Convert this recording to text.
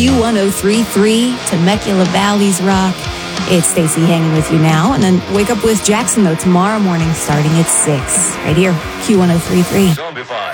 Q1033, Temecula Valley's Rock. It's Stacey hanging with you now. And then wake up with Jackson, though, tomorrow morning starting at 6. Right here, Q1033.